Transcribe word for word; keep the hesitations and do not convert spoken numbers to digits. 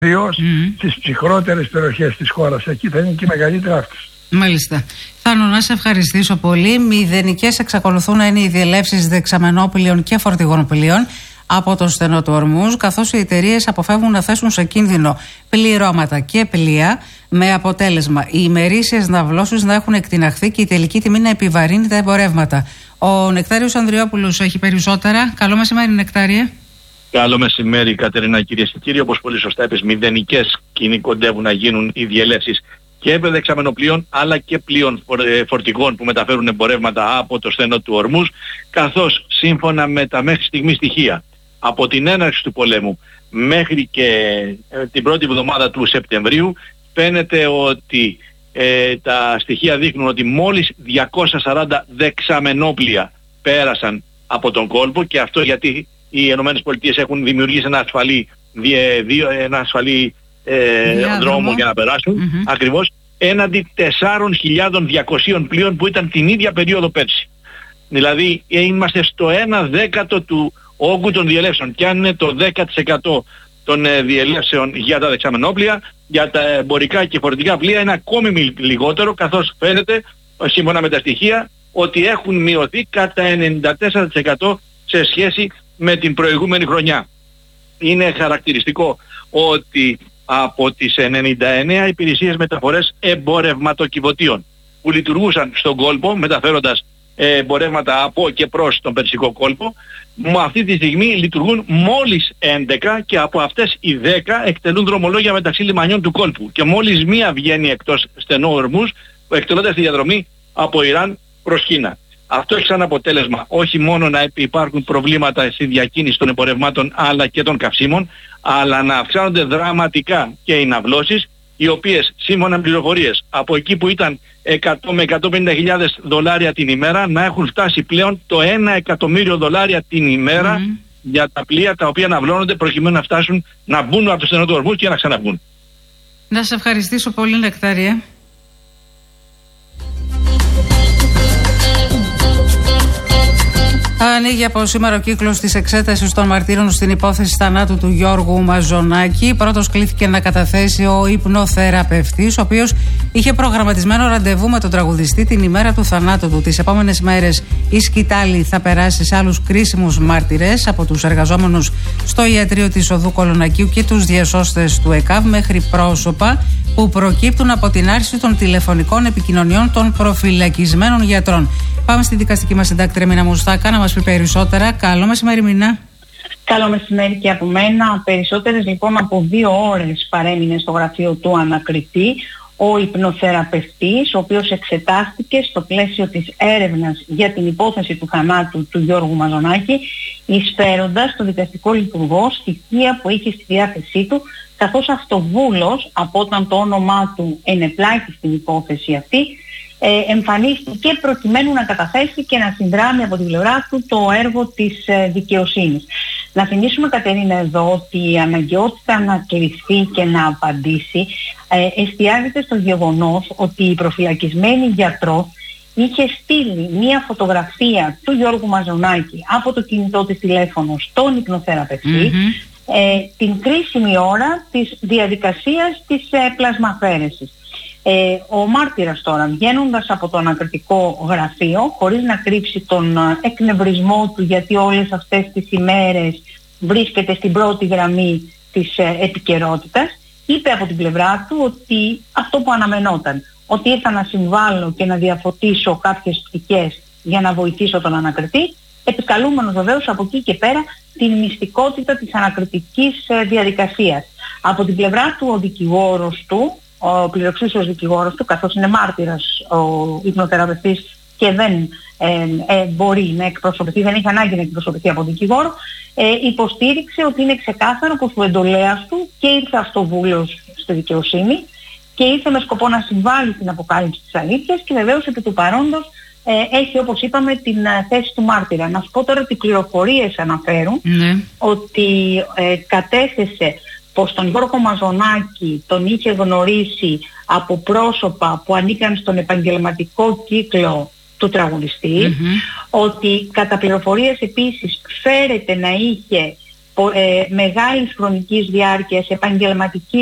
Κυρίως mm. στις ψυχρότερες περιοχές της χώρας. Εκεί θα είναι και η μεγαλύτερη αύξηση. Μάλιστα. Θάνο, να σε ευχαριστήσω πολύ. Μηδενικές εξακολουθούν να είναι οι διελεύσεις δεξαμενόπλοιων και φορτηγών πλοίων από το στενό του Ορμούζ, καθώς οι εταιρείες αποφεύγουν να θέσουν σε κίνδυνο πληρώματα και πλοία, με αποτέλεσμα οι ημερήσιες ναυλώσεις να έχουν εκτιναχθεί και η τελική τιμή να επιβαρύνει τα εμπορεύματα. Ο Νεκτάριος Ανδριόπουλος έχει περισσότερα. Καλό μεσημέρι, Νεκτάριε. Καλό μεσημέρι, Κατερίνα, κυρίες και κύριοι. Όπως πολύ σωστά είπες, μηδενικές κινδυνεύουν να γίνουν οι διελεύσεις και δεξαμενοπλοίων αλλά και πλοίων φορτηγών που μεταφέρουν εμπορεύματα από το στενό του Ορμούζ, καθώς σύμφωνα με τα μέχρι στιγμή στοιχεία από την έναρξη του πολέμου μέχρι και την πρώτη εβδομάδα του Σεπτεμβρίου, φαίνεται ότι ε, τα στοιχεία δείχνουν ότι μόλις διακόσια σαράντα δεξαμενόπλοια πέρασαν από τον κόλπο, και αυτό γιατί οι ΗΠΑ έχουν δημιουργήσει ένα ασφαλή, δύο, ένα ασφαλή ε, δρόμο για να περάσουν, mm-hmm. ακριβώς, έναντι τεσσάρων χιλιάδων διακοσίων πλοίων που ήταν την ίδια περίοδο πέρσι. Δηλαδή είμαστε στο ένα δέκατο του όγκου των διελεύσεων, και αν είναι το δέκα τοις εκατό των ε, διελεύσεων για τα δεξαμενόπλοια, για τα εμπορικά και φορτηγά πλοία είναι ακόμη λιγότερο, καθώς φαίνεται σύμφωνα με τα στοιχεία ότι έχουν μειωθεί κατά ενενήντα τέσσερα τοις εκατό σε σχέση με την προηγούμενη χρονιά. Είναι χαρακτηριστικό ότι από τις ενενήντα εννέα υπηρεσίες μεταφορές εμπορευματοκιβωτίων που λειτουργούσαν στον κόλπο μεταφέροντας εμπορεύματα από και προς τον Περσικό κόλπο, με αυτή τη στιγμή λειτουργούν μόλις έντεκα, και από αυτές οι δέκα εκτελούν δρομολόγια μεταξύ λιμανιών του κόλπου, και μόλις μία βγαίνει εκτός στενό Ορμούζ, εκτελώντας τη διαδρομή από Ιράν προς Κίνα. Αυτό έχει σαν αποτέλεσμα όχι μόνο να υπάρχουν προβλήματα στη διακίνηση των εμπορευμάτων αλλά και των καυσίμων, αλλά να αυξάνονται δραματικά και οι ναυλώσεις, οι οποίες σύμφωνα με πληροφορίες από εκεί που ήταν εκατό με εκατόν πενήντα χιλιάδες δολάρια την ημέρα να έχουν φτάσει πλέον το ένα εκατομμύριο δολάρια την ημέρα mm. για τα πλοία τα οποία ναυλώνονται προκειμένου να φτάσουν να μπουν από το στενό του Ορμούζ και να ξαναβγούν. Να σε ευχαριστήσω πολύ, Νεκτάριε. Ανοίγει από σήμερα ο κύκλος της εξέτασης των μαρτύρων στην υπόθεση θανάτου του Γιώργου Μαζονάκη. Πρώτος κλήθηκε να καταθέσει ο υπνοθεραπευτής, ο οποίος είχε προγραμματισμένο ραντεβού με τον τραγουδιστή την ημέρα του θανάτου του. Τις επόμενες μέρες η σκητάλη θα περάσει σε άλλους κρίσιμους μάρτυρες, από τους εργαζόμενους στο ιατρείο της Οδού Κολονακίου και τους διασώστες του ΕΚΑΒ, μέχρι πρόσωπα που προκύπτουν από την άρση των τηλεφωνικών επικοινωνιών των προφυλακισμένων γιατρών. Πάμε στη δικαστική μας συντάκτρια Μίνα Μουστάκα να μας πει περισσότερα. Καλό μεσημέρι, Μίνα. Καλό μεσημέρι και από μένα. Περισσότερες λοιπόν από δύο ώρες παρέμεινε στο γραφείο του ανακριτή ο υπνοθεραπευτής, ο οποίος εξετάστηκε στο πλαίσιο της έρευνας για την υπόθεση του θανάτου του Γιώργου Μαζονάκη, εισφέροντας στο δικαστικό λειτουργό στοιχεία που είχε στη διάθεσή του, καθώς αυτοβούλος, από όταν το όνομά του ενεπλάκη στην υπόθεση αυτή, Ε, εμφανίστηκε προκειμένου να καταθέσει και να συνδράμει από την πλευρά του το έργο της ε, δικαιοσύνης. Να θυμίσουμε, Κατερίνα, εδώ ότι η αναγκαιότητα να κληθεί και να απαντήσει ε, εστιάζεται στο γεγονός ότι η προφυλακισμένη γιατρός είχε στείλει μία φωτογραφία του Γιώργου Μαζονάκη από το κινητό της τηλέφωνο στον υπνοθεραπευτή mm-hmm. ε, την κρίσιμη ώρα της διαδικασίας της ε, πλασμαφέρεσης. Ε, ο μάρτυρας τώρα, βγαίνοντας από το ανακριτικό γραφείο, χωρίς να κρύψει τον εκνευρισμό του, γιατί όλες αυτές τις ημέρες βρίσκεται στην πρώτη γραμμή της ε, επικαιρότητας, είπε από την πλευρά του ότι αυτό που αναμενόταν, ότι ήρθα να συμβάλλω και να διαφωτίσω κάποιες πτυχές για να βοηθήσω τον ανακριτή, επικαλούμενος βεβαίως από εκεί και πέρα την μυστικότητα της ανακριτικής ε, διαδικασίας. Από την πλευρά του ο δικηγόρος του, ο πληροξήσιος δικηγόρος του, καθώς είναι μάρτυρας ο υπνοθεραπευτής και δεν ε, ε, μπορεί να εκπροσωπηθεί, δεν έχει ανάγκη να εκπροσωπηθεί από δικηγόρο, ε, υποστήριξε ότι είναι ξεκάθαρο πως ο εντολέας του και ήρθε αυτοβούλος στη δικαιοσύνη και ήρθε με σκοπό να συμβάλλει στην αποκάλυψη της αλήθειας, και βεβαίως επί του παρόντος ε, έχει, όπως είπαμε, την ε, θέση του μάρτυρα. Να σου πω τώρα ότι οι πληροφορίες αναφέρουν mm. ότι ε, κατέθεσε πως τον Γιώργο Μαζονάκη τον είχε γνωρίσει από πρόσωπα που ανήκαν στον επαγγελματικό κύκλο του τραγουδιστή, mm-hmm. ότι κατά πληροφορίες επίσης φέρεται να είχε ε, μεγάλης χρονικής διάρκειας επαγγελματική